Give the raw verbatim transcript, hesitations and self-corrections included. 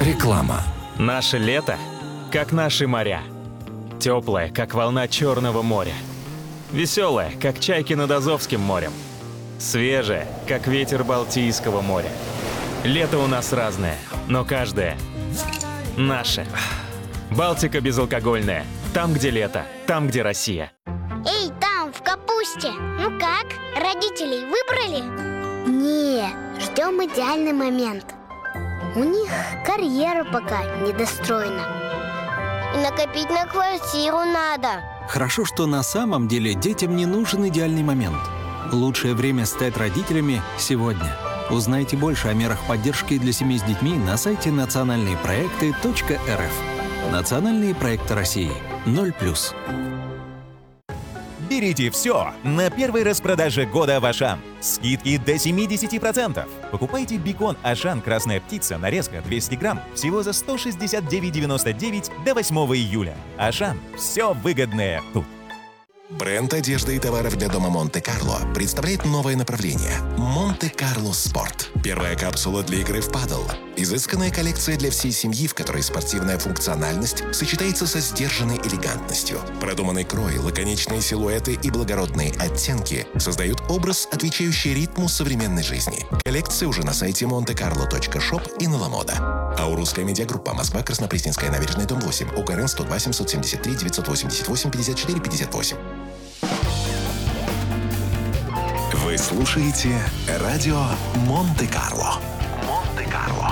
Реклама. Наше лето, как наши моря. Теплое, как волна Черного моря. Веселое, как чайки над Азовским морем. Свежее, как ветер Балтийского моря. Лето у нас разное, но каждое наше. Балтика безалкогольная. Там, где лето, там, где Россия. Эй, там, в капусте. Ну как, родителей выбрали? Не, ждем идеальный момент. У них карьера пока недостроена. И накопить на квартиру надо. Хорошо, что на самом деле детям не нужен идеальный момент. Лучшее время стать родителями сегодня. Узнайте больше о мерах поддержки для семей с детьми на сайте национальные проекты точка эр эф. Национальные проекты России. ноль плюс. Берите все на первой распродаже года в Ашан. Скидки до семьдесят процентов. Покупайте бекон Ашан «Красная птица» нарезка двести грамм всего за сто шестьдесят девять девяносто девять до восьмого июля. Ашан. Все выгодное тут. Бренд одежды и товаров для дома Монте-Карло представляет новое направление – Монте-Карло Спорт. Первая капсула для игры в падл. Изысканная коллекция для всей семьи, в которой спортивная функциональность сочетается со сдержанной элегантностью. Продуманный крой, лаконичные силуэты и благородные оттенки создают образ, отвечающий ритму современной жизни. Коллекция уже на сайте монте карло точка шоп и на Ламода. Аурусская медиагруппа, Москва, Краснопресненская набережная, дом восемь, УКРН сто два семьсот семьдесят три девятьсот восемьдесят восемь пятьдесят четыре пятьдесят восемь. Вы слушаете радио Монте-Карло. Монте-Карло.